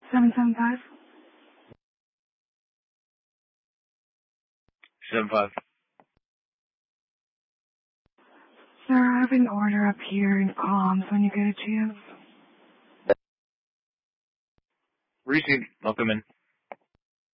775. 75. Sir, I have an order up here in comms when you get a chance. Received. I'll come in.